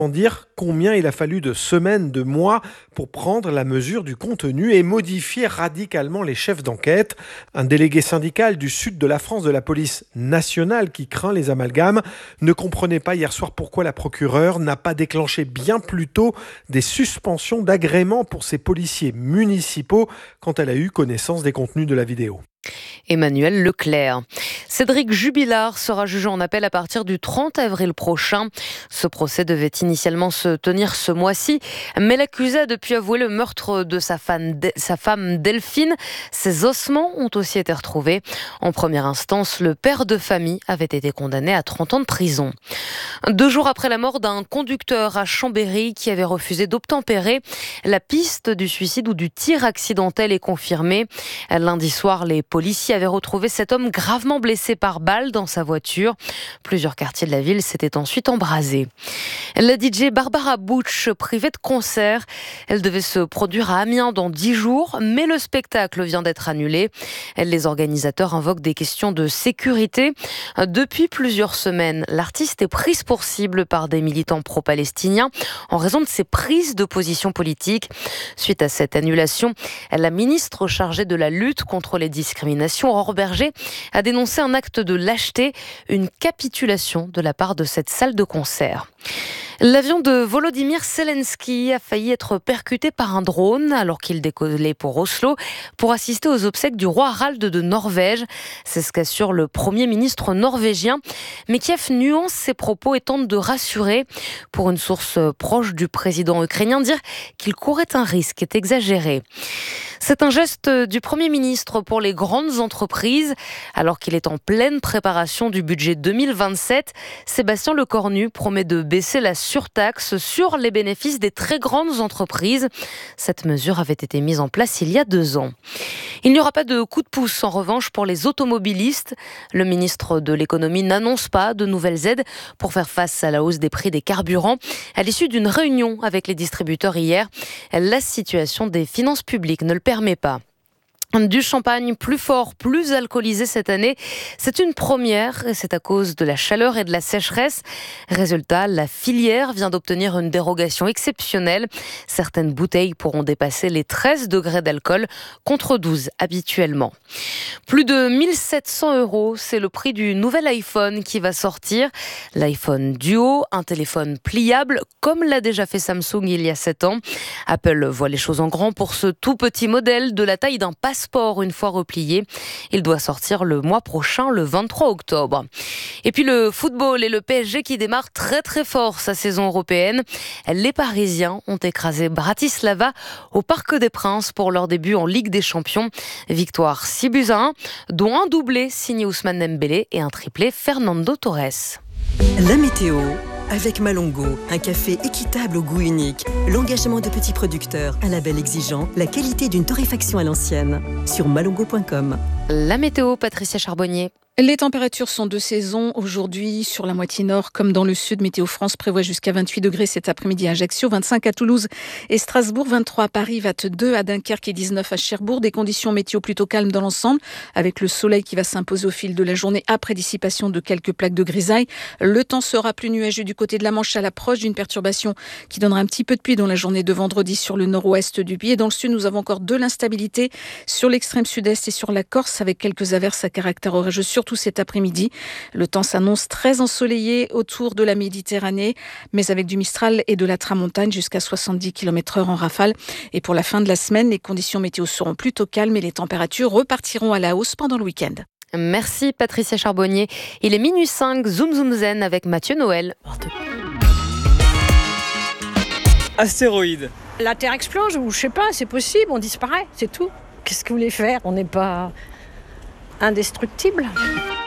dire combien il a fallu de semaines, de mois pour prendre la mesure du contenu et modifier radicalement les chefs d'enquête. Un délégué syndical du sud de la France de la police nationale qui craint les amalgames ne comprenait pas hier soir pourquoi la procureure n'a pas déclenché bien plus tôt des suspensions d'agrément pour ses policiers municipaux quand elle a eu connaissance des contenus de la vidéo. Emmanuel Leclerc. Cédric Jubilard sera jugé en appel à partir du 30 avril prochain. Ce procès devait initialement se tenir ce mois-ci, mais l'accusé a depuis avoué le meurtre de sa femme Delphine. Ses ossements ont aussi été retrouvés. En première instance, le père de famille avait été condamné à 30 ans de prison. 2 jours après la mort d'un conducteur à Chambéry qui avait refusé d'obtempérer, la piste du suicide ou du tir accidentel est confirmée. Lundi soir, les policiers avaient retrouvé cet homme gravement blessé par balle dans sa voiture. Plusieurs quartiers de la ville s'étaient ensuite embrasés. La DJ Barbara Butch, privée de concert. Elle devait se produire à Amiens dans 10 jours, mais le spectacle vient d'être annulé. Les organisateurs invoquent des questions de sécurité. Depuis plusieurs semaines, l'artiste est prise pour cible par des militants pro-palestiniens en raison de ses prises de position politique. Suite à cette annulation, la ministre chargée de la lutte contre les discriminations, Aurore Berger, a dénoncé un acte de lâcheté, une capitulation de la part de cette salle de concert. L'avion de Volodymyr Zelensky a failli être percuté par un drone alors qu'il décollait pour Oslo pour assister aux obsèques du roi Harald de Norvège. C'est ce qu'assure le Premier ministre norvégien. Mais Kiev nuance ses propos et tente de rassurer. Pour une source proche du président ukrainien, dire qu'il courait un risque est exagéré. C'est un geste du Premier ministre pour les grandes entreprises. Alors qu'il est en pleine préparation du budget 2027, Sébastien Lecornu promet de baisser la surtaxe sur les bénéfices des très grandes entreprises. Cette mesure avait été mise en place il y a 2 ans. Il n'y aura pas de coup de pouce en revanche pour les automobilistes. Le ministre de l'économie n'annonce pas de nouvelles aides pour faire face à la hausse des prix des carburants. À l'issue d'une réunion avec les distributeurs hier, la situation des finances publiques ne le permet pas. Du champagne plus fort, plus alcoolisé cette année, c'est une première et c'est à cause de la chaleur et de la sécheresse. Résultat, la filière vient d'obtenir une dérogation exceptionnelle. Certaines bouteilles pourront dépasser les 13 degrés d'alcool contre 12 habituellement. Plus de 1 700 €, c'est le prix du nouvel iPhone qui va sortir. L'iPhone Duo, un téléphone pliable comme l'a déjà fait Samsung il y a 7 ans. Apple voit les choses en grand pour ce tout petit modèle de la taille d'un passeport une fois replié. Il doit sortir le mois prochain, le 23 octobre. Et puis le football et le PSG qui démarre très très fort sa saison européenne. Les Parisiens ont écrasé Bratislava au Parc des Princes pour leur début en Ligue des Champions. Victoire 6-1, dont un doublé signé Ousmane Dembélé et un triplé Fernando Torres. La météo avec Malongo, un café équitable au goût unique, l'engagement de petits producteurs, un label exigeant, la qualité d'une torréfaction à l'ancienne. Sur malongo.com. La météo, Patricia Charbonnier. Les températures sont de saison aujourd'hui sur la moitié nord comme dans le sud. Météo France prévoit jusqu'à 28 degrés cet après-midi à Ajaccio, 25 à Toulouse et Strasbourg, 23 à Paris, 22 à Dunkerque et 19 à Cherbourg. Des conditions météo plutôt calmes dans l'ensemble avec le soleil qui va s'imposer au fil de la journée après dissipation de quelques plaques de grisaille. Le temps sera plus nuageux du côté de la Manche à l'approche d'une perturbation qui donnera un petit peu de pluie dans la journée de vendredi sur le nord-ouest du pays. Et dans le sud, nous avons encore de l'instabilité sur l'extrême sud-est et sur la Corse avec quelques averses à caractère orageux surtout cet après-midi. Le temps s'annonce très ensoleillé autour de la Méditerranée, mais avec du Mistral et de la Tramontane jusqu'à 70 km/h en rafale. Et pour la fin de la semaine, les conditions météo seront plutôt calmes et les températures repartiront à la hausse pendant le week-end. Merci Patricia Charbonnier. Il est minuit 5, Zoom Zoom Zen avec Mathieu Noël. Astéroïde. La Terre explose ou je sais pas, c'est possible, on disparaît, c'est tout. Qu'est-ce que vous voulez faire ? On n'est pas indestructible.